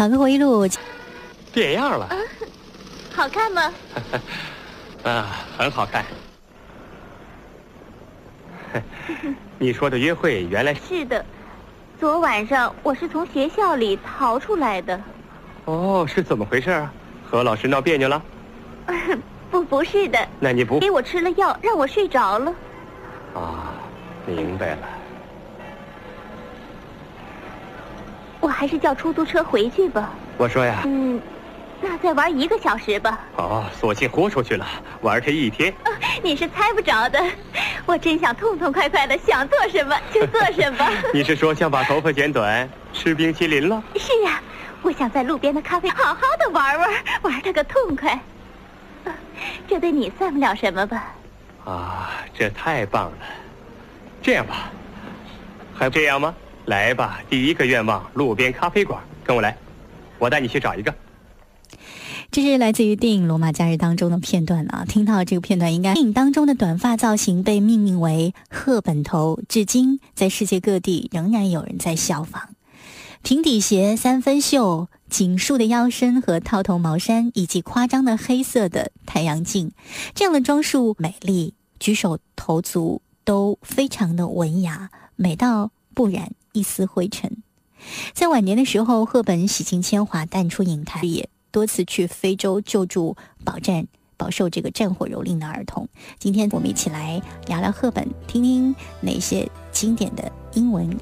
考个回忆录变样了。 好看吗？ 很好看。你说的约会原来是的，昨晚上我是从学校里逃出来的。 哦，是怎么回事啊？和老师闹别扭了？ 不是的。 那你不给我吃了药，让我睡着了。 明白了。 我还是叫出租车回去吧。 我说呀， 那再玩1个小时吧。 索性豁出去了，玩它1天。 你是猜不着的，我真想痛痛快快的，想做什么就做什么。 你是说想把头发剪短，吃冰淇淋了？ 是啊，我想在路边的咖啡好好的玩它个痛快。这对你算不了什么吧？ 这太棒了。这样吧，还这样吗？来吧，第1个愿望，路边咖啡馆，跟我来，我带你去找一个。 这是来自于电影《罗马假日》当中的片段啊，听到这个片段，应该电影当中的短发造型被命名为赫本头，至今在世界各地仍然有人在效仿。平底鞋、3分袖、紧束的腰身和套头毛衫，以及夸张的黑色的太阳镜，这样的装束美丽，举手投足都非常的文雅，美到不染一丝灰尘。在晚年的时候，赫本洗尽铅华，淡出影坛，也多次去非洲救助饱受这个战火蹂躏的儿童。今天我们一起来聊聊赫本，听听哪些经典的英文